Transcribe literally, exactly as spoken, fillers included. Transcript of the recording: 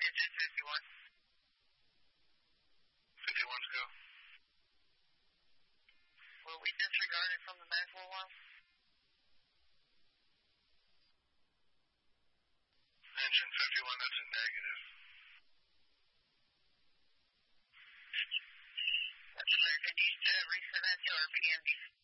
Engine fifty-one. fifty-one to go. Will we disregard it from the Maxwell one? Engine fifty-one, that's a negative. That's fair. Can you uh, reset that to our P M D?